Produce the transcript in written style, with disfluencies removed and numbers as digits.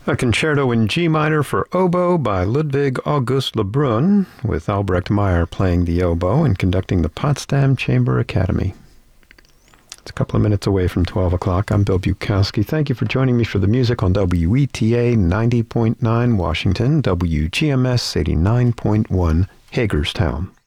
A concerto in G minor for oboe by Ludwig August Lebrun, with Albrecht Meyer playing the oboe and conducting the Potsdam Chamber Academy. It's a couple of minutes away from 12 o'clock. I'm Bill Bukowski. Thank you for joining me for the music on WETA 90.9 Washington, WGMS 89.1 Hagerstown.